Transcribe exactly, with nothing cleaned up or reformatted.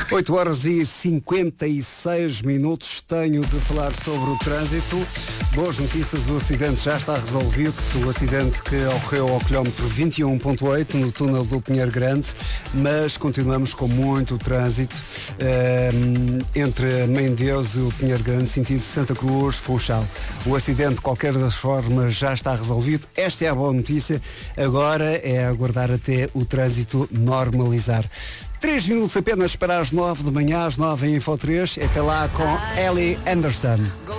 oito horas e cinquenta e seis minutos. Tenho de falar sobre o trânsito. Boas notícias, o acidente já está resolvido. O acidente que ocorreu ao quilómetro vinte e um ponto oito no túnel do Pinheiro Grande, mas continuamos com muito trânsito um, entre Mãe de Deus e o Pinheiro Grande, sentido Santa Cruz, Funchal. O acidente, de qualquer das formas, já está resolvido. Esta é a boa notícia. Agora é aguardar até o trânsito normalizar. Três minutos apenas para as nove da manhã, às nove em Info três. Até lá com Ellie Anderson.